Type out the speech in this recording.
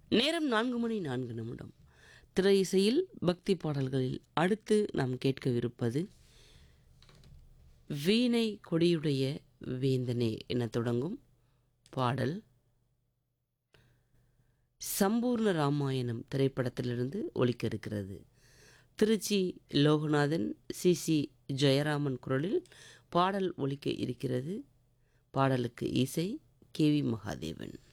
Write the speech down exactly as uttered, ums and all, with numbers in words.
நேரம் நான்கு மணி நான்கு நிமிடம். திரை இசையில் பக்தி பாடல்களில் அடுத்து நாம் கேட்கவிருப்பது வீணை கொடியுடைய வேந்தனே என தொடங்கும் பாடல் சம்பூர்ண ராமாயணம் திரைப்படத்திலிருந்து ஒலிக்க இருக்கிறது. திருச்சி லோகநாதன், சி சி ஜெயராமன் குரலில் பாடல் ஒலிக்க இருக்கிறது. பாடலுக்கு இசை கே வி மகாதேவன்.